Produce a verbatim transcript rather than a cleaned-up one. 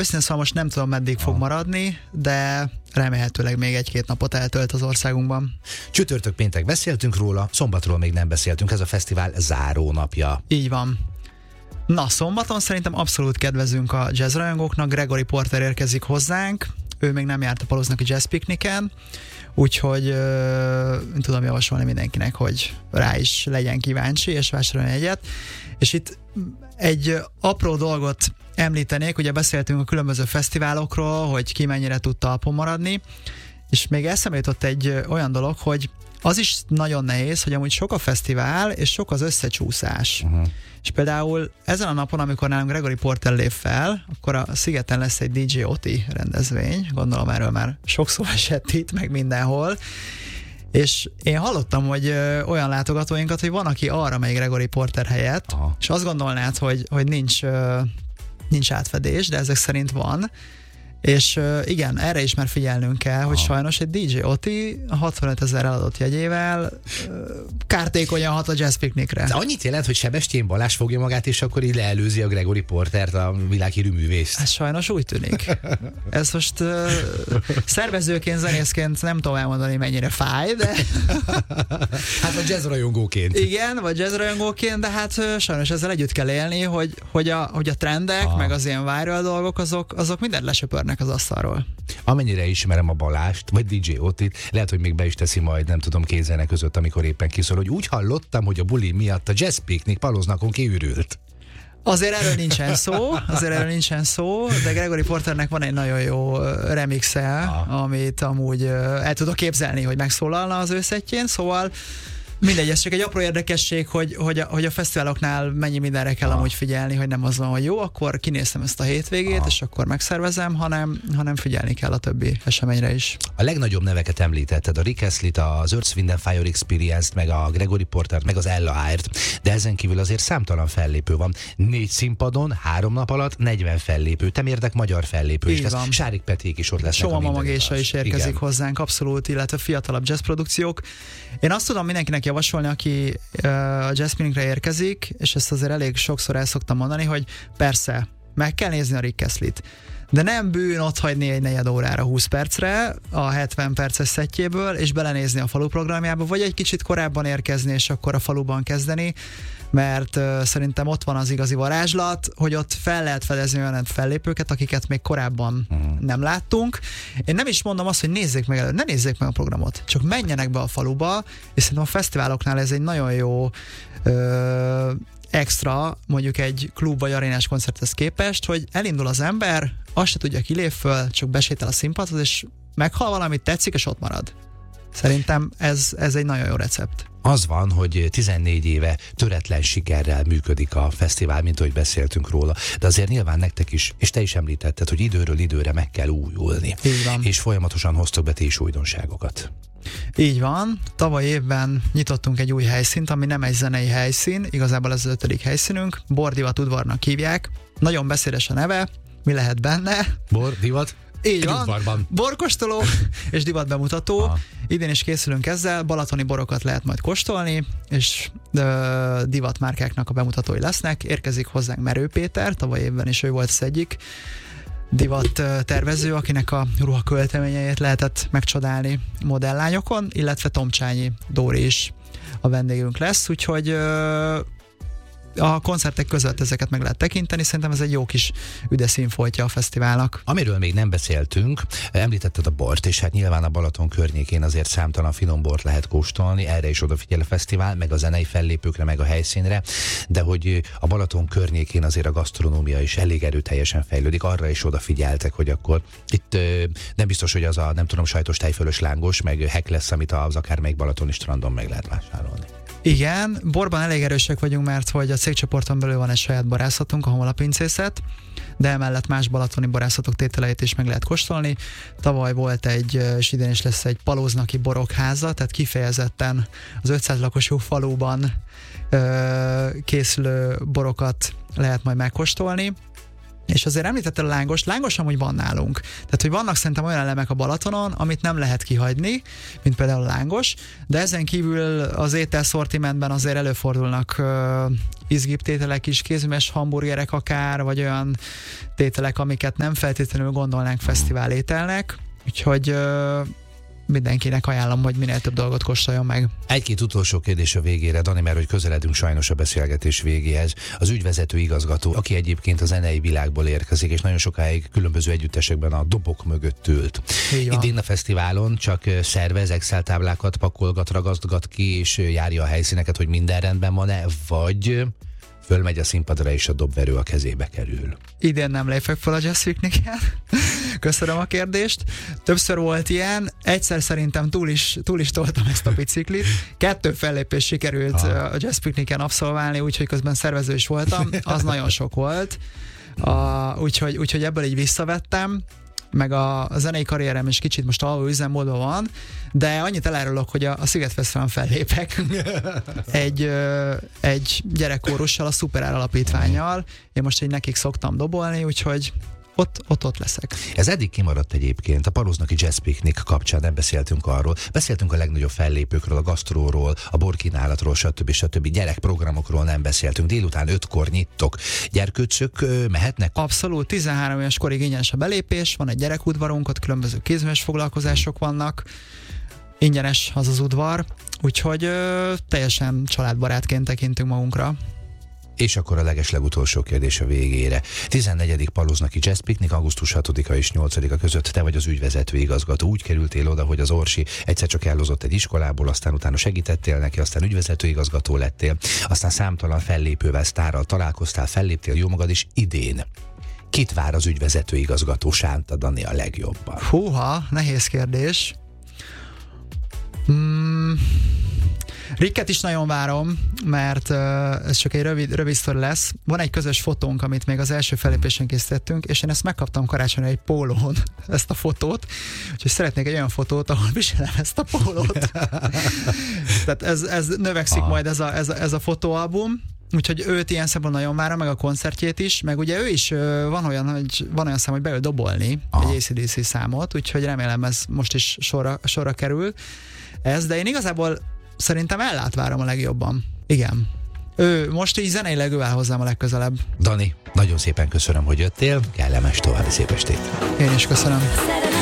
őszintén szóval most nem tudom, meddig fog maradni, de remélhetőleg még egy-két napot eltölt az országunkban. Csütörtök, péntek beszéltünk róla, szombatról még nem beszéltünk, ez a fesztivál zárónapja. Így van. Na, szombaton szerintem abszolút kedvezünk a jazzrajongóknak, Gregory Porter érkezik hozzánk, ő még nem járt a Paloznaki Jazz Picnicen, úgyhogy euh, tudom javasolni mindenkinek, hogy rá is legyen kíváncsi, és vásároljon egyet. És itt egy apró dolgot említenék, ugye beszéltünk a különböző fesztiválokról, hogy ki mennyire tud talpon maradni, és még eszembe jutott egy olyan dolog, hogy az is nagyon nehéz, hogy amúgy sok a fesztivál, és sok az összecsúszás. Uh-huh. És például ezen a napon, amikor nálunk Gregory Porter lép fel, akkor a Szigeten lesz egy dé dzsé Oti rendezvény, gondolom erről már sokszor esett itt, meg mindenhol, és én hallottam, hogy ö, olyan látogatóinkat, hogy van, aki arra megy Gregory Porter helyett, aha, és azt gondolnád, hogy, hogy nincs, ö, nincs átfedés, de ezek szerint van. És uh, igen, erre is már figyelnünk kell, aha, hogy sajnos egy dé dzsé Oti hatvanöt ezer eladott jegyével uh, kártékonyan hat a Jazz Picnicre. De annyit jelent, hogy Sebestyén Balázs fogja magát, és akkor így leelőzi a Gregory Portert, a világhírű művészt. Ez sajnos úgy tűnik. Ez most uh, szervezőként, zenészként nem tudom elmondani, mennyire fáj, de... hát vagy jazzrajongóként. Igen, vagy jazzrajongóként, de hát uh, sajnos ezzel együtt kell élni, hogy, hogy, a, hogy a trendek, aha, meg az ilyen viral dolgok, azok, azok mindent lesöpörnek az asztalról. Amennyire ismerem a Balást, vagy dé dzsé Otit, lehet, hogy még be is teszi majd, nem tudom, kézzenek között, amikor éppen kiszól, hogy úgy hallottam, hogy a buli miatt a Jazz Picnic Paloznakon kiürült. Azért erről nincsen szó, azért erről nincsen szó, de Gregory Porternek van egy nagyon jó remixe, ah, amit amúgy el tudok képzelni, hogy megszólalna az ő szettjén, szóval mindegy, ez csak egy apró érdekesség, hogy, hogy, a, hogy a fesztiváloknál mennyi mindenre kell ah. amúgy figyelni, hogy nem az van, hogy jó, akkor kinéztem ezt a hétvégét, ah. és akkor megszervezem, hanem, hanem figyelni kell a többi eseményre is. A legnagyobb neveket említetted, a Rick Astley-t, az Earth, Wind and Fire Experience-t, meg a Gregory Portert, meg az Ella Eyre-t, de ezen kívül azért számtalan fellépő van. Négy színpadon, három nap alatt negyven fellépő, temérdek magyar fellépő is lesz. Sárik Peték is ott lesznek. Soha Mama Gésa is érkezik, igen, hozzánk, abszolút, illetve fiatalabb jazz produkciók. Én azt tudom mindenkinek javasolni, aki uh, a Jazz Picnicre érkezik, és ezt azért elég sokszor el szoktam mondani, hogy persze, meg kell nézni a Rick Astley-t, de nem bűn otthagyni egy negyed órára, húsz percre a hetven perces szettjéből, és belenézni a falu programjába, vagy egy kicsit korábban érkezni, és akkor a faluban kezdeni, mert uh, szerintem ott van az igazi varázslat, hogy ott fel lehet fedezni olyan fellépőket, akiket még korábban uh-huh. nem láttunk. Én nem is mondom azt, hogy nézzék meg előtt, ne nézzék meg a programot, csak menjenek be a faluba, és szerintem a fesztiváloknál ez egy nagyon jó uh, extra, mondjuk egy klub vagy arénás koncerthez képest, hogy elindul az ember, azt se tudja, kilép föl, csak besétel a színpadhoz, és meghal valamit, tetszik, és ott marad. Szerintem ez, ez egy nagyon jó recept. Az van, hogy tizennégy éve töretlen sikerrel működik a fesztivál, mint ahogy beszéltünk róla, de azért nyilván nektek is, és te is említetted, hogy időről időre meg kell újulni. Így van. És folyamatosan hoztok be ti is újdonságokat. Így van. Tavaly évben nyitottunk egy új helyszínt, ami nem egy zenei helyszín, igazából ez az ötödik helyszínünk, Bordivat udvarnak hívják. Nagyon beszédes a neve, mi lehet benne? Bordivat? Így van, borkóstoló és divat bemutató. Aha. Idén is készülünk ezzel, balatoni borokat lehet majd kóstolni, és uh, divatmárkáknak a bemutatói lesznek. Érkezik hozzánk Merő Péter, tavaly évben is ő volt az egyik divat uh, tervező, akinek a ruhakölteményeit lehetett megcsodálni modellányokon, illetve Tomcsányi Dóri is a vendégünk lesz, úgyhogy uh, a koncertek között ezeket meg lehet tekinteni, szerintem ez egy jó kis üde színfoltja a fesztiválnak. Amiről még nem beszéltünk, említetted a bort, és hát nyilván a Balaton környékén azért számtalan finom bort lehet kóstolni, erre is odafigyel a fesztivál, meg a zenei fellépőkre, meg a helyszínre, de hogy a Balaton környékén azért a gasztronómia is elég erőteljesen fejlődik, arra is odafigyeltek, hogy akkor itt nem biztos, hogy az a nem tudom sajtos tejfölös lángos, meg hek lesz, amit az akármelyik balatoni strandon meg lehet vásárolni. Igen, borban elég erősek vagyunk, mert hogy a cégcsoporton belül van egy saját borászatunk, a Homolapincészet, de emellett más balatoni borászatok tételeit is meg lehet kóstolni. Tavaly volt egy, és idén is lesz egy palóznaki borokháza, tehát kifejezetten az ötszáz lakosú faluban ö, készülő borokat lehet majd megkóstolni. És azért említetted a lángos, lángos amúgy van nálunk. Tehát, hogy vannak szerintem olyan elemek a Balatonon, amit nem lehet kihagyni, mint például a lángos, de ezen kívül az étel szortimentben azért előfordulnak uh, izgibb tételek is, kézműves hamburgerek akár, vagy olyan tételek, amiket nem feltétlenül gondolnánk fesztivál ételnek, úgyhogy uh, mindenkinek ajánlom, hogy minél több dolgot kóstoljon meg. Egy-két utolsó kérdés a végére, Dani, mert hogy közeledünk sajnos a beszélgetés végéhez. Az ügyvezető igazgató, aki egyébként a zenei világból érkezik, és nagyon sokáig különböző együttesekben a dobok mögött ült. Idén a fesztiválon csak szervez, Excel táblákat pakolgat, ragasztgat ki, és járja a helyszíneket, hogy minden rendben van-e, vagy fölmegy a színpadra, és a dobverő a kezébe kerül. Idén nem lépek fel a Jazz Picnicen. Köszönöm a kérdést. Többször volt ilyen, egyszer szerintem túl is, túl is toltam ezt a biciklit. Kettő fellépés sikerült ha. a Jazz Picnicen abszolválni, úgyhogy közben szervező is voltam. Az nagyon sok volt. A, úgyhogy, úgyhogy ebből így visszavettem, meg a, a zenei karrierem is kicsit most alvó üzemmódban van, de annyit elárulok, hogy a, a Sziget Fesztiválon fellépek egy, ö, egy gyerekkórussal, a Szuperár alapítvánnyal. Én most így nekik szoktam dobolni, úgyhogy Ott, ott, ott leszek. Ez eddig kimaradt egyébként. A Paloznaki Jazz Picnic kapcsán nem beszéltünk arról. Beszéltünk a legnagyobb fellépőkről, a gasztróról, a borkínálatról, stb. stb. Gyerekprogramokról nem beszéltünk. Délután ötkor nyittok. Gyerkőcök mehetnek? Abszolút. tizenhárom éves korig ingyenes a belépés, van egy gyerekudvarunk, ott különböző kézműves foglalkozások vannak. Ingyenes az az udvar, úgyhogy ö, teljesen családbarátként tekintünk magunkra. És akkor a legeslegutolsó kérdés a végére. tizennegyedik Paloznaki Jazz Picnic, augusztus hatodika és nyolcadika között te vagy az ügyvezető igazgató. Úgy kerültél oda, hogy az Orsi egyszer csak elhozott egy iskolából, aztán utána segítettél neki, aztán ügyvezető igazgató lettél, aztán számtalan fellépővel, sztárral találkoztál, felléptél jó magad is idén. Kit vár az ügyvezető igazgató Sánta Dani a legjobban? Húha, nehéz kérdés. Hmm... Ricket is nagyon várom, mert uh, ez csak egy rövid, rövid sztori lesz. Van egy közös fotónk, amit még az első fellépésen készítettünk, és én ezt megkaptam karácsonyra egy pólón, ezt a fotót, úgyhogy szeretnék egy olyan fotót, ahol viselem ezt a pólót. Tehát ez, ez növekszik ah. majd ez a, ez, a, ez a fotóalbum. Úgyhogy őt ilyen szemben nagyon várom, meg a koncertjét is, meg ugye ő is van olyan, hogy van olyan szám, hogy beül dobolni ah. egy á cé dé cé számot, úgyhogy remélem ez most is sorra, sorra kerül. Ez, de én igazából szerintem ellát várom a legjobban. Igen. Ő most így zeneileg ő áll hozzám a legközelebb. Dani, nagyon szépen köszönöm, hogy jöttél. Kellemes további szép estét. Én is köszönöm.